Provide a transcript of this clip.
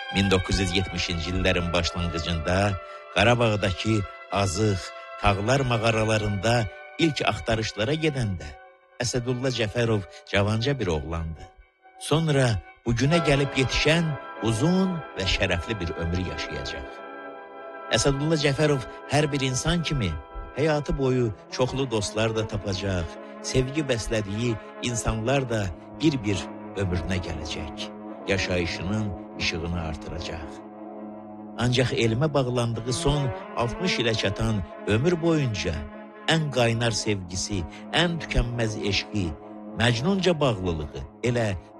1970-ci illərin başlanğıcında Qarabağdakı Azıq, Tağlar mağaralarında ilk axtarışlara gedəndə Əsədullah Cəfərov cavanca bir oğlandı. Sonra bugünə gəlib yetişən uzun və şərəfli bir ömür yaşayacaq. Əsədullah Cəfərov hər bir insan kimi həyatı boyu çoxlu dostlar da tapacaq, sevgi bəslədiyi insanlar da bir-bir ömrünə gələcək, yaşayışının işığını artıracaq. Ancaq elmə bağlandığı son 60 ilə çatan ömür boyunca ən qaynar sevgisi, ən tükənməz eşqi, məcnunca bağlılığı elə